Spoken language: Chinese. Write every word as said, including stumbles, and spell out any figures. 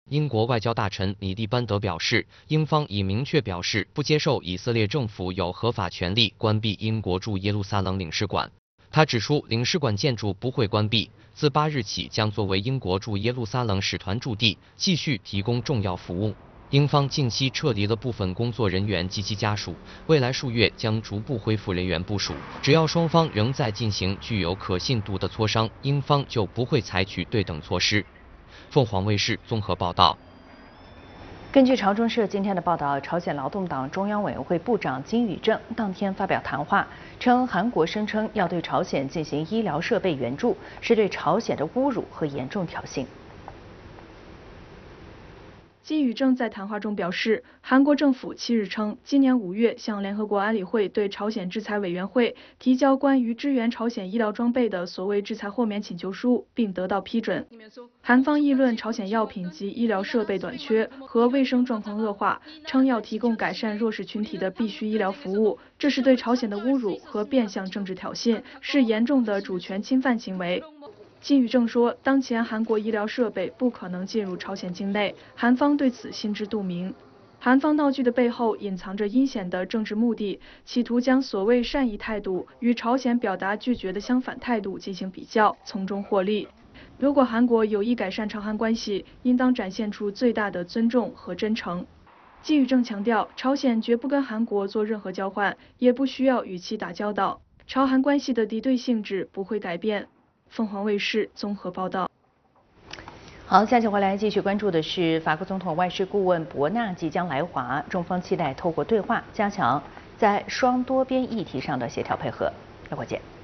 英国外交大臣米蒂班德表示，英方已明确表示不接受以色列政府有合法权利关闭英国驻耶路撒冷领事馆。他指出，领事馆建筑不会关闭，自八日起将作为英国驻耶路撒冷使团驻地，继续提供重要服务。英方近期撤离了部分工作人员及其家属，未来数月将逐步恢复人员部署。只要双方仍在进行具有可信度的磋商，英方就不会采取对等措施。凤凰卫视综合报道。 根据朝中社今天的报道，朝鲜劳动党中央委员会部长金宇正当天发表谈话，称韩国声称要对朝鲜进行医疗设备援助，是对朝鲜的侮辱和严重挑衅。 金宇正在谈话中表示，韩国政府七日称，今年五月向联合国安理会对朝鲜制裁委员会提交关于支援朝鲜医疗装备的所谓制裁豁免请求书，并得到批准。韩方议论朝鲜药品及医疗设备短缺和卫生状况恶化，称要提供改善弱势群体的必需医疗服务，这是对朝鲜的侮辱和变相政治挑衅，是严重的主权侵犯行为。金宇正说，当前韩国医疗设备不可能进入朝鲜境内，韩方对此心知肚明。韩方闹剧的背后隐藏着阴险的政治目的，企图将所谓善意态度与朝鲜表达拒绝的相反态度进行比较，从中获利。如果韩国有意改善朝韩关系，应当展现出最大的尊重和真诚。金宇正强调，朝鲜绝不跟韩国做任何交换，也不需要与其打交道，朝韩关系的敌对性质不会改变。凤凰卫视综合报道。 好，下期回来继续关注的是法国总统外事顾问博纳即将来华，中方期待透过对话加强在双多边议题上的协调配合。稍后见。